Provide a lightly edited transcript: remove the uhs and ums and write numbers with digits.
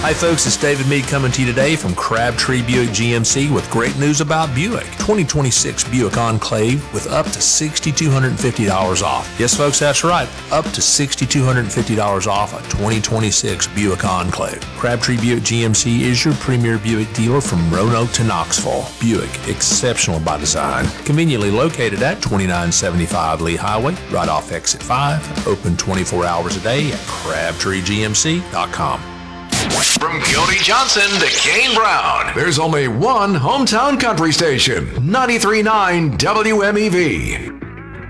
Hi folks, it's David Meade coming to you today from Crabtree Buick GMC with great news about Buick. 2026 Buick Enclave with up to $6,250 off. Yes folks, that's right, up to $6,250 off a 2026 Buick Enclave. Crabtree Buick GMC is your premier Buick dealer from Roanoke to Knoxville. Buick, exceptional by design. Conveniently located at 2975 Lee Highway, right off exit 5, open 24 hours a day at CrabtreeGMC.com. From Cody Johnson to Kane Brown, there's only one hometown country station, 93.9 WMEV.